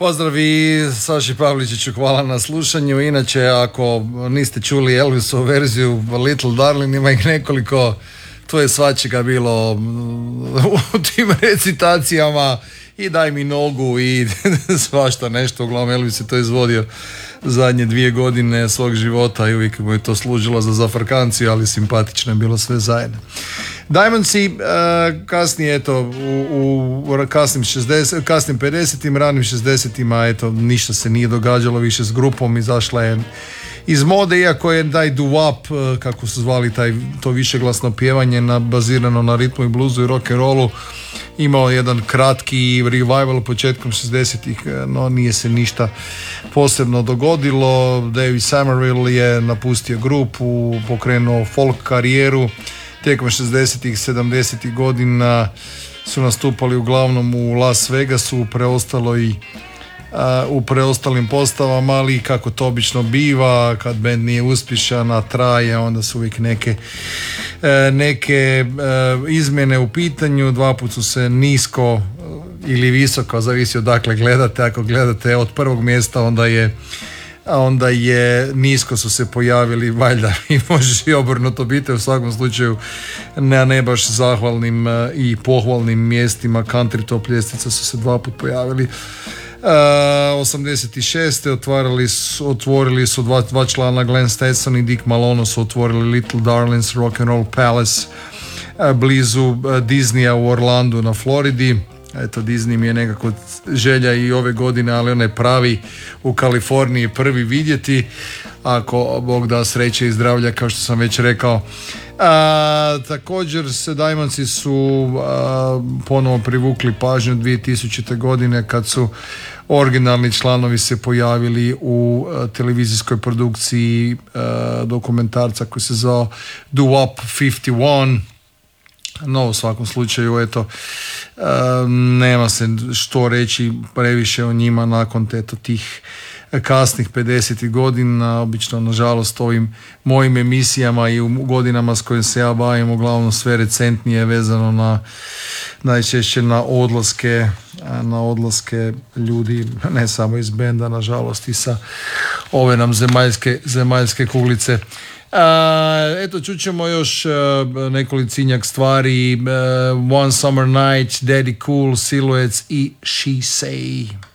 Pozdrav i Saši Pavličiću, hvala na slušanju. Inače, ako niste čuli Elvisovu verziju Little Darling, ima ih nekoliko, to je svačega bilo u tim recitacijama, i Daj mi nogu i svašta nešto. Uglavnom Elvis je to izvodio zadnje 2 godine svog života i uvijek mu je to služilo za zafrkanciju, ali simpatično je bilo sve zajedno. Diamondsi kasnije, eto, u kasnim 50-im, ranim 60-ima, eto, ništa se nije događalo više s grupom, izašla je iz mode, iako je taj doo-wop, kako su zvali to višeglasno pjevanje bazirano na ritmu i bluzu i rock and rollu, imao jedan kratki revival početkom 60-ih, no nije se ništa posebno dogodilo. David Somerville je napustio grupu, pokrenuo folk karijeru. Tijekom 60-ih, 70-ih godina su nastupali uglavnom u Las Vegasu, u preostalim postavama, ali kako to obično biva, kad band nije uspješan, a traje, onda su uvijek neke izmjene u pitanju. 2 puta su se nisko ili visoko, zavisi odakle gledate. Ako gledate od prvog mjesta, onda je nisko su se pojavili, valjda i možeš i obrnuto biti, u svakom slučaju na ne baš zahvalnim i pohvalnim mjestima country top ljestvica su se 2 puta pojavili. 86. otvorili su dva člana, Glenn Stetson i Dick Malono, su otvorili Little Darlings Rock and Roll Palace blizu Disneya u Orlandu na Floridi. Eto, Disney mi je nekako želja i ove godine, ali onaj pravi u Kaliforniji prvi vidjeti, ako Bog da sreće i zdravlja, kao što sam već rekao. Također se Diamondsi su ponovo privukli pažnju 2000. godine kad su originalni članovi se pojavili u televizijskoj produkciji dokumentarca koji se zvao Doo-Wop 51. No, u svakom slučaju, eto, nema se što reći previše o njima nakon tih kasnih 50 godina. Obično, nažalost, ovim mojim emisijama i u godinama s kojim se ja bavim, uglavnom sve recentnije vezano najčešće na odlaske ljudi, ne samo iz benda, nažalost i sa ove nam zemaljske kuglice. Eto, čućemo još nekolicínjak stvari. One Summer Night, Daddy Cool, Silhouettes i She Say.